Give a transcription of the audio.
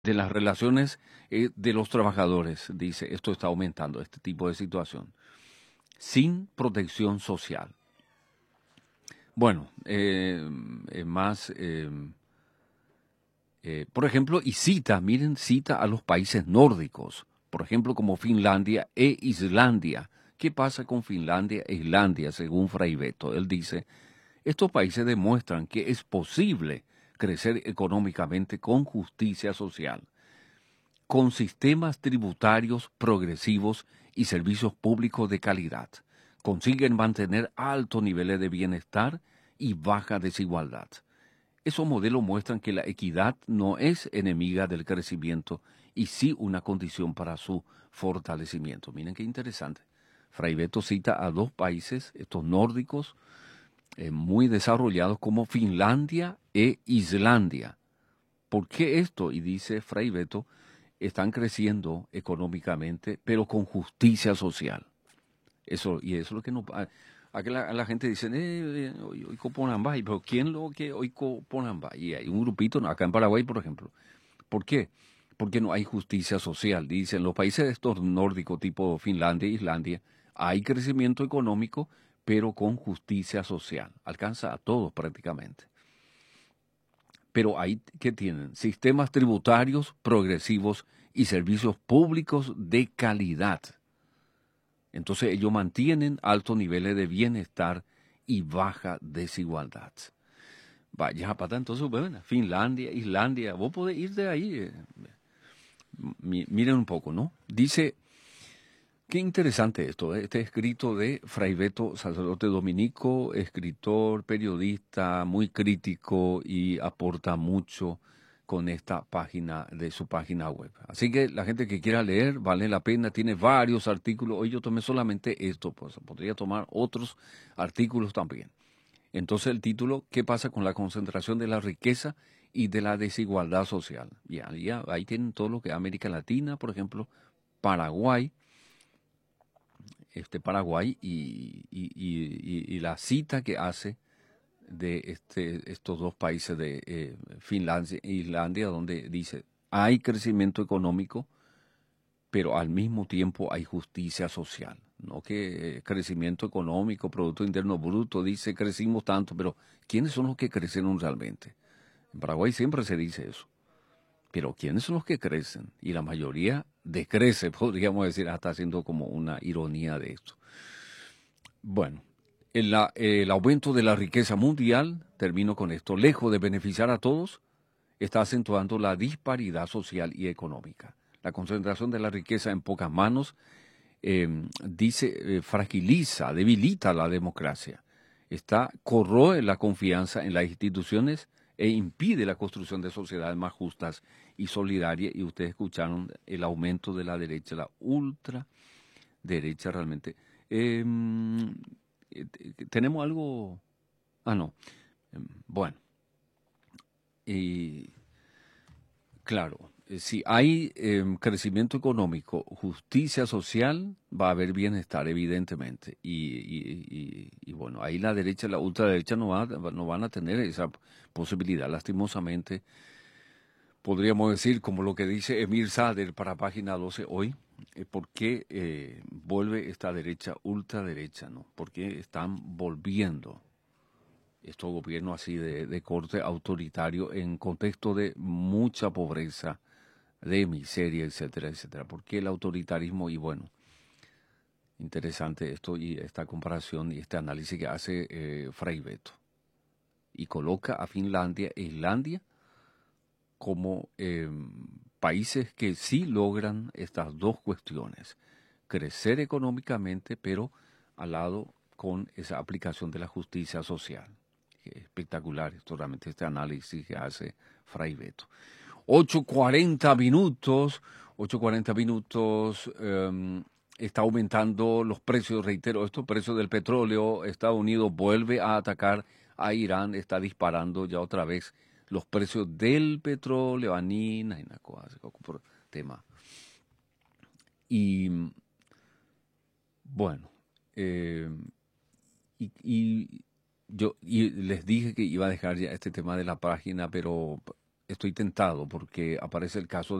de las relaciones de los trabajadores, dice, esto está aumentando, este tipo de situación, sin protección social. Bueno, más, por ejemplo, y cita, miren, cita a los países nórdicos, por ejemplo, como Finlandia e Islandia. ¿Qué pasa con Finlandia e Islandia, según Fray Beto? Él dice, estos países demuestran que es posible crecer económicamente con justicia social, con sistemas tributarios progresivos y servicios públicos de calidad. Consiguen mantener altos niveles de bienestar y baja desigualdad. Esos modelos muestran que la equidad no es enemiga del crecimiento y sí una condición para su fortalecimiento. Miren qué interesante. Fray Beto cita a dos países, estos nórdicos, muy desarrollados como Finlandia e Islandia. ¿Por qué esto? Y dice Fray Beto, están creciendo económicamente, pero con justicia social. Y eso es lo que no... Aquí la gente dice, hoy Coponambay, pero ¿quién lo que hoy Coponambay? Y hay un grupito, acá en Paraguay, por ejemplo. ¿Por qué? Porque no hay justicia social. Dicen, los países estos nórdicos, tipo Finlandia e Islandia, hay crecimiento económico, pero con justicia social. Alcanza a todos prácticamente. Pero ahí, ¿qué tienen? Sistemas tributarios progresivos y servicios públicos de calidad. Entonces ellos mantienen altos niveles de bienestar y baja desigualdad. Vaya, pata, entonces, bueno, Finlandia, Islandia, vos podés ir de ahí. Miren un poco, ¿no? Dice, qué interesante esto, este escrito de Fray Beto, sacerdote dominico, escritor, periodista, muy crítico y aporta mucho con esta página de su página web. Así que la gente que quiera leer, vale la pena, tiene varios artículos. Hoy yo tomé solamente esto, pues podría tomar otros artículos también. Entonces el título, ¿qué pasa con la concentración de la riqueza y de la desigualdad social? Ya, ahí tienen todo lo que es América Latina, por ejemplo, Paraguay, Paraguay y la cita que hace de estos dos países de Finlandia e Islandia, donde dice, hay crecimiento económico, pero al mismo tiempo hay justicia social. No que crecimiento económico, Producto Interno Bruto, dice crecimos tanto, pero ¿quiénes son los que crecieron realmente? En Paraguay siempre se dice eso. Pero ¿quiénes son los que crecen? Y la mayoría decrece, podríamos decir, hasta haciendo como una ironía de esto. Bueno, el aumento de la riqueza mundial, termino con esto, lejos de beneficiar a todos, está acentuando la disparidad social y económica. La concentración de la riqueza en pocas manos, fragiliza, debilita la democracia. Corroe la confianza en las instituciones e impide la construcción de sociedades más justas y solidarias. Y ustedes escucharon el aumento de la derecha, la ultraderecha realmente. Tenemos algo... Ah, no. Bueno, y claro, si hay crecimiento económico, justicia social, va a haber bienestar, evidentemente. Y bueno, ahí la derecha, la ultraderecha no van a tener esa posibilidad. Lastimosamente, podríamos decir, como lo que dice Emir Sader para página 12 hoy, ¿por qué vuelve esta derecha ultraderecha? ¿No? ¿Por qué están volviendo estos gobiernos así de corte autoritario en contexto de mucha pobreza, de miseria, etcétera, etcétera? ¿Por qué el autoritarismo? Y bueno, interesante esto y esta comparación y este análisis que hace Fray Beto. Y coloca a Finlandia e Islandia como países que sí logran estas dos cuestiones, crecer económicamente, pero al lado con esa aplicación de la justicia social. Espectacular, esto realmente este análisis que hace Fray Beto. 8:40 minutos, 8:40 minutos, está aumentando los precios, reitero, estos precios del petróleo. Estados Unidos vuelve a atacar a Irán, está disparando ya otra vez los precios del petróleo, anina y por tema. Y bueno, eh, y les dije que iba a dejar ya este tema de la página, pero estoy tentado porque aparece el caso